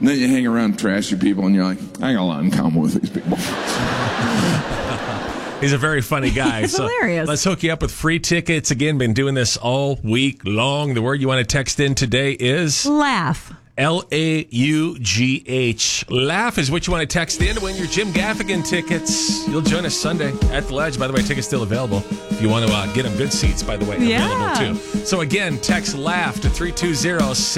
And then you hang around trashy people, and you're like, I got a lot in common with these people. He's a very funny guy. He's hilarious. Let's hook you up with free tickets. Again, been doing this all week long. The word you want to text in today is... Laugh. Laugh. Laugh is what you want to text in to win your Jim Gaffigan tickets. You'll join us Sunday at the Ledge. By the way, tickets still available. If you want to get them good seats, by the way, available too. So again, text LAUGH to 320